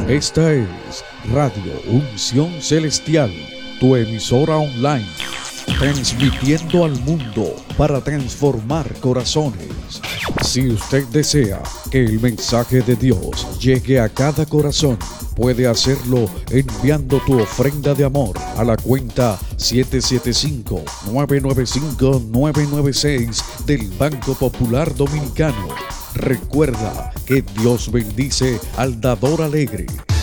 Esta es Radio Unción Celestial, tu emisora online, transmitiendo al mundo para transformar corazones. Si usted desea que el mensaje de Dios llegue a cada corazón, puede hacerlo enviando tu ofrenda de amor a la cuenta 775-995-996 del Banco Popular Dominicano. Recuerda que Dios bendice al dador alegre.